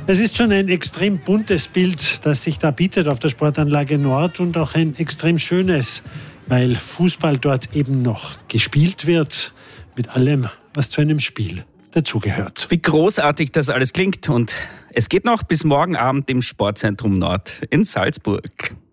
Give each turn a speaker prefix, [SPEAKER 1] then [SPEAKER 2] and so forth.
[SPEAKER 1] Es ist schon ein extrem buntes Bild, das sich da bietet auf der Sportanlage Nord und auch ein extrem schönes, weil Fußball dort eben noch gespielt wird mit allem, was zu einem Spiel dazugehört.
[SPEAKER 2] Wie großartig das alles klingt und es geht noch bis morgen Abend im Sportzentrum Nord in Salzburg.